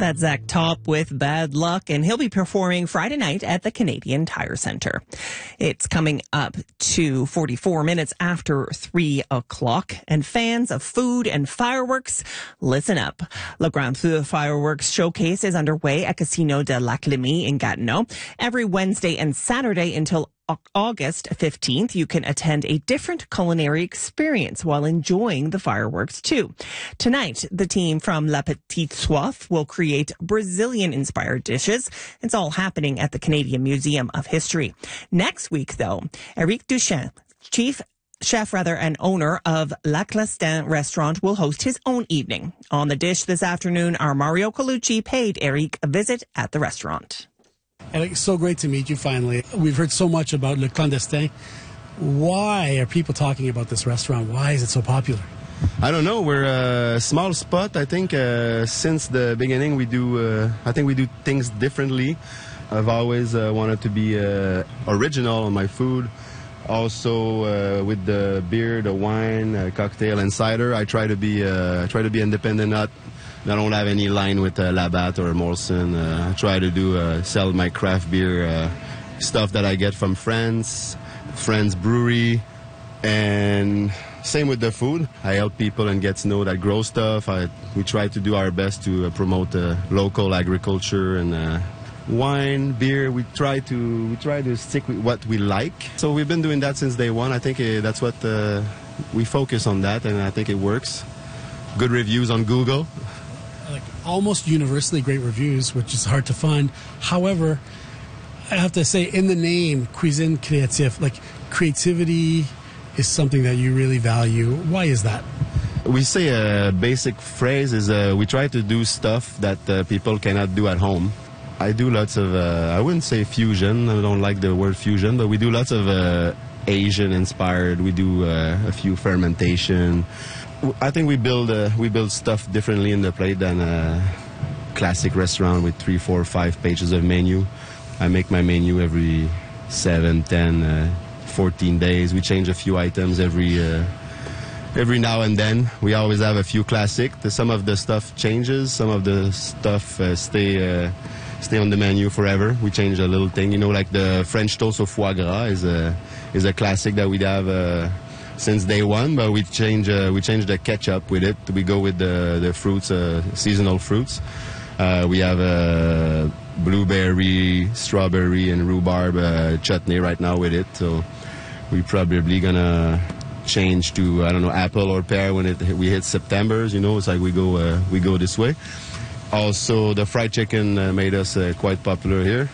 That's Zach Top with Bad Luck, and he'll be performing Friday night at the Canadian Tire Centre. It's coming up to 44 minutes after 3 o'clock, and fans of food and fireworks, listen up. Le Grand Feu Fireworks Showcase is underway at Casino de Laclymie in Gatineau. Every Wednesday and Saturday until August 15th, you can attend a different culinary experience while enjoying the fireworks too. Tonight, the team from La Petite Soif will create Brazilian-inspired dishes. It's all happening at the Canadian Museum of History. Next week, though, Eric Duchesne, chef and owner of La Clestin restaurant, will host his own evening. On the dish this afternoon, our Mario Colucci paid Eric a visit at the restaurant. It's so great to meet you finally. We've heard so much about Le Clandestin. Why are people talking about this restaurant? Why is it so popular? I don't know. We're a small spot. I think since the beginning we do things differently. I've always wanted to be original on my food. Also with the beer, the wine, cocktail, and cider, I try to be independent. I don't have any line with Labatt or Molson. I try to sell my craft beer stuff that I get from friends brewery, and same with the food. I help people and get to know that grow stuff. We try to do our best to promote local agriculture and wine, beer. We try to stick with what we like. So we've been doing that since day one. I think that's what we focus on that, and I think it works. Good reviews on Google. Like almost universally great reviews, which is hard to find. However, I have to say, in the name Cuisine Créative, like creativity is something that you really value. Why is that? We say a basic phrase is we try to do stuff that people cannot do at home. I do lots of, I wouldn't say fusion, I don't like the word fusion, but we do lots of Asian inspired. We do a few fermentation. I think we build stuff differently in the plate than a classic restaurant with 3, 4, 5 pages of menu. I make my menu every 7, 10, 14 days. We change a few items every now and then. We always have a few classic. Some of the stuff changes. Some of the stuff stay on the menu forever. We change a little thing. You know, like the French toast au foie gras is a classic that we have since day one, but we change the ketchup with it. We go with the fruits, seasonal fruits. We have blueberry, strawberry, and rhubarb chutney right now with it. So we're probably gonna change to, I don't know, apple or pear when we hit September. You know, it's like we go this way. Also, the fried chicken made us quite popular here.